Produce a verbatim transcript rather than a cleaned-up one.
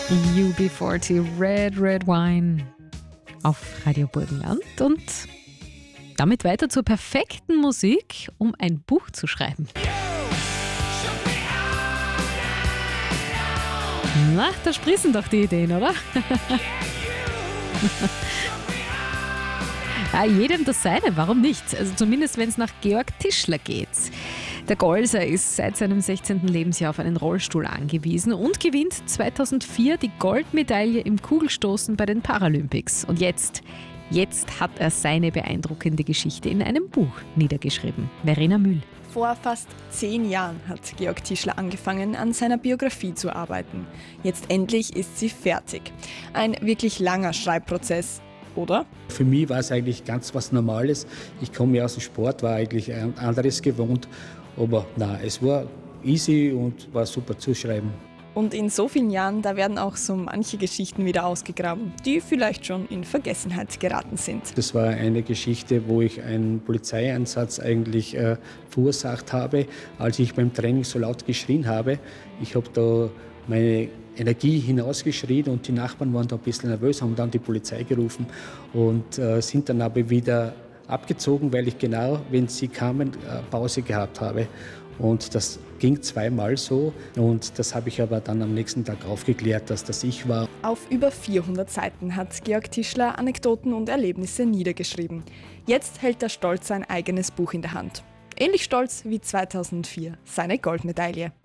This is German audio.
U B vierzig Red Red Wine auf Radio Burgenland und damit weiter zur perfekten Musik, um ein Buch zu schreiben. Na, da sprießen doch die Ideen, oder? Ja, jedem das seine, warum nicht? Also zumindest, wenn es nach Georg Tischler geht. Der Golser ist seit seinem sechzehnten Lebensjahr auf einen Rollstuhl angewiesen und gewinnt zweitausendvier die Goldmedaille im Kugelstoßen bei den Paralympics. Und jetzt, jetzt hat er seine beeindruckende Geschichte in einem Buch niedergeschrieben. Verena Mühl. Vor fast zehn Jahren hat Georg Tischler angefangen, an seiner Biografie zu arbeiten. Jetzt endlich ist sie fertig. Ein wirklich langer Schreibprozess. Oder? Für mich war es eigentlich ganz was Normales. Ich komme ja aus dem Sport, war eigentlich ein anderes gewohnt. Aber nein, es war easy und war super zu schreiben. Und in so vielen Jahren, da werden auch so manche Geschichten wieder ausgegraben, die vielleicht schon in Vergessenheit geraten sind. Das war eine Geschichte, wo ich einen Polizeieinsatz eigentlich äh, verursacht habe, als ich beim Training so laut geschrien habe. Ich habe da meine Energie hinausgeschrien und die Nachbarn waren da ein bisschen nervös, haben dann die Polizei gerufen und äh, sind dann aber wieder abgezogen, weil ich genau, wenn sie kamen, äh, Pause gehabt habe. Und das ging zweimal so und das habe ich aber dann am nächsten Tag aufgeklärt, dass das ich war. Auf über vierhundert Seiten hat Georg Tischler Anekdoten und Erlebnisse niedergeschrieben. Jetzt hält er stolz sein eigenes Buch in der Hand. Ähnlich stolz wie zweitausendvier seine Goldmedaille.